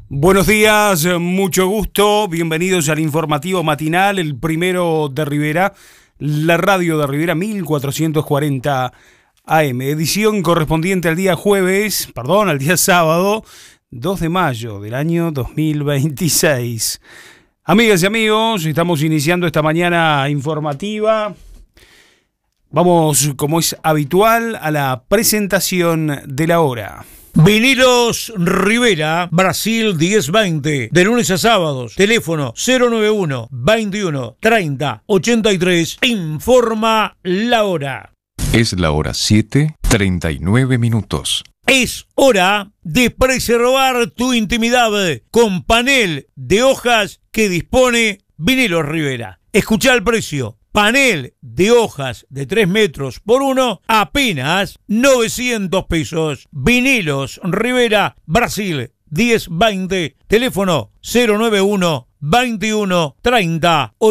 Buenos días, mucho gusto, bienvenidos al informativo matinal, el primero de Rivera, la radio de Rivera 1440 AM, edición correspondiente al día al día sábado, 2 de mayo del año 2026. Amigas y amigos, estamos iniciando esta mañana informativa. Vamos, como es habitual, a la presentación de la hora. Vinilos Rivera, Brasil 1020, de lunes a sábados, teléfono 091 21 30 83, informa la hora. Es la hora 7:39. Es hora de preservar tu intimidad con panel de hojas que dispone Vinilos Rivera. Escuchá el precio. Panel de hojas de 3 metros por 1, apenas 900 pesos. Vinilos Rivera, Brasil 1020, teléfono 091 21 30